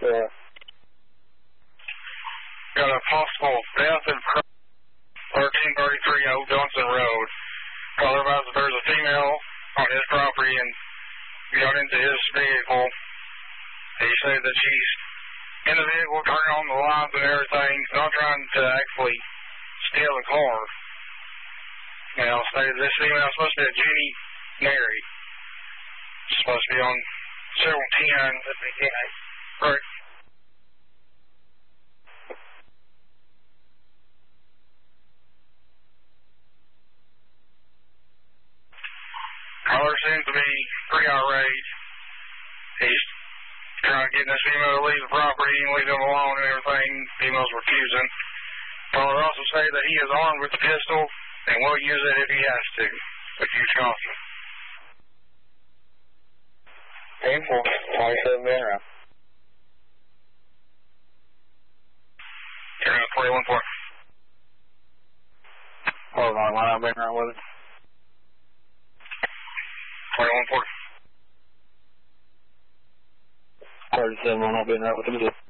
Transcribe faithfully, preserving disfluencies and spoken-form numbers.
Yeah. Got a possible death in thirteen thirty-three Old Johnson Road. Caller advised that there's a female on his property and got into his vehicle. He said that she's in the vehicle, turning on the lights and everything, not trying to actually steal the car. Now, stated this female is supposed to be a Jeannie Mary. She's supposed to be on several ten. Right. Caller seems to be pretty irate. He's trying to get this female to leave the property and leave him alone and everything. Female's refusing. Caller also said that he is armed with a pistol and will use it if he has to. With huge caution. Painful. twenty-seven been around. Turn out twenty-one four. Hold on, line up been around with it. twenty-one four. thirty-seven, I'm not being right with him.